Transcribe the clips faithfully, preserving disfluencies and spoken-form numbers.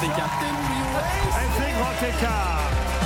écart. Elle fait grand écart.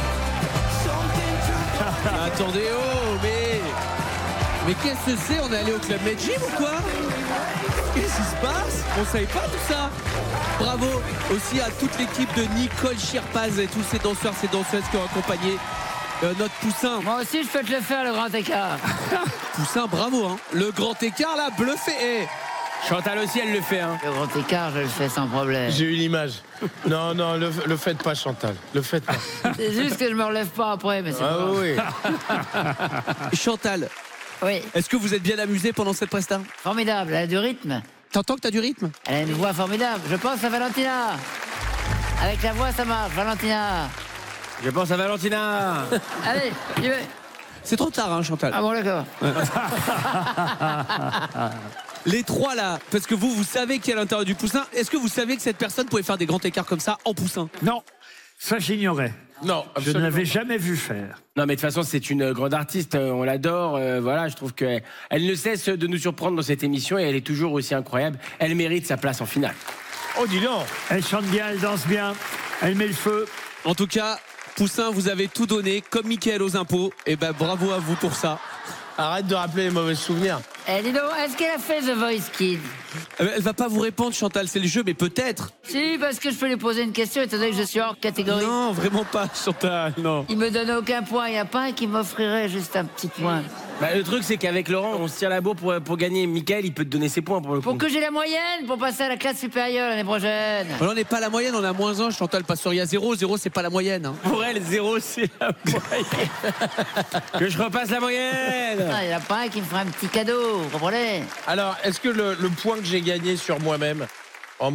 Attendez, oh, mais... Mais qu'est-ce que c'est? On est allé au Club Med Gym ou quoi? Qu'est-ce qui se passe? On savait pas tout ça. Bravo aussi à toute l'équipe de Nicole Chirpaz et tous ces danseurs, ces danseuses qui ont accompagné euh, notre Poussin. Moi aussi, je peux te le faire, le grand écart. Poussin, bravo, hein. Le grand écart, là, bluffé. Eh, Chantal aussi, elle le fait. Hein. Le grand écart, je le fais sans problème. J'ai eu l'image. Non, non, le, le faites pas, Chantal. Le faites pas. C'est juste que je me relève pas après, mais c'est Ah pas oui. Chantal, Oui, est-ce que vous êtes bien amusé pendant cette presta? formidable, elle a du rythme. T'entends que t'as du rythme? Elle a une voix formidable. Je pense à Valentina. Avec la voix, ça marche, Valentina. Je pense à Valentina. Allez, j'y vais. C'est trop tard, hein, Chantal. Ah bon, d'accord. Les trois là, parce que vous, vous savez qui est à l'intérieur du Poussin. Est-ce que vous savez que cette personne pouvait faire des grands écarts comme ça en Poussin? Non, ça j'ignorais. Non, Je ne absolument. l'avais jamais vu faire. Non, mais de toute façon, c'est une grande artiste. euh, On l'adore. euh, voilà, je trouve qu'elle elle ne cesse de nous surprendre dans cette émission et elle est toujours aussi incroyable. Elle mérite sa place en finale. Oh, dis donc. Elle chante bien, elle danse bien, elle met le feu. En tout cas, Poussin, vous avez tout donné, comme Mickaël aux impôts. Et ben bravo à vous pour ça. Arrête de rappeler les mauvais souvenirs. Eh, dis donc, est-ce qu'elle a fait The Voice Kids? Euh, Elle va pas vous répondre, Chantal, c'est le jeu, mais peut-être. Si, parce que je peux lui poser une question étant donné que je suis hors catégorie. Non, vraiment pas, Chantal, non. Il me donne aucun point, il n'y a pas un qui m'offrirait juste un petit point. Bah, le truc, c'est qu'avec Laurent, on se tire la bourre pour, pour gagner. Michael, il peut te donner ses points pour le coup. Pour que j'ai la moyenne, pour passer à la classe supérieure l'année prochaine. On n'est pas à la moyenne, on a moins un, Chantal, pas sûr. Il y a zéro, zéro, c'est pas la moyenne. Hein. Pour elle, zéro, c'est la moyenne. Que je repasse la moyenne. Ah, il n'y en a pas un qui me fera un petit cadeau, vous comprenez? Alors, est-ce que le, le point que j'ai gagné sur moi-même,